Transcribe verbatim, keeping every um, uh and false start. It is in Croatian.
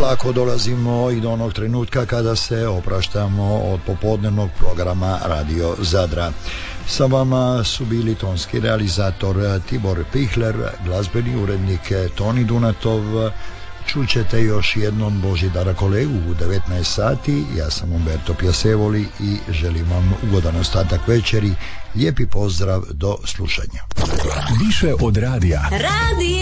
polako dolazimo i do onog trenutka kada se opraštamo od popodnevnog programa Radio Zadra. Sa vama su bili tonski realizator Tibor Pihler, glazbeni urednik Toni Dunatov. Čućete još jednom Božidara kolegu u devetnaest sati. Ja sam Umberto Pjasevoli i želim vam ugodan ostatak večeri. Lijepi pozdrav, do slušanja. Više od radija. Radio.